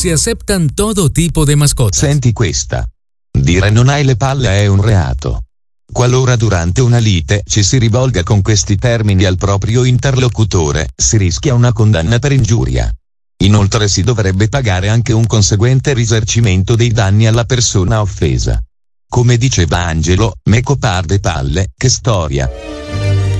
se aceptan todo tipo de mascotas. Senti questa. Dire non hai le palle è un reato. Qualora durante una lite ci si rivolga con questi termini al proprio interlocutore, si rischia una condanna per ingiuria. Inoltre si dovrebbe pagare anche un conseguente risarcimento dei danni alla persona offesa. Come diceva Angelo, me copar de palle, che storia.